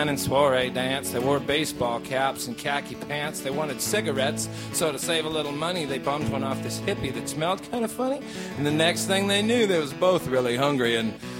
and soiree dance. They wore baseball caps and khaki pants. They wanted cigarettes, so to save a little money, they bummed one off this hippie that smelled kind of funny. And the next thing they knew, they was both really hungry. And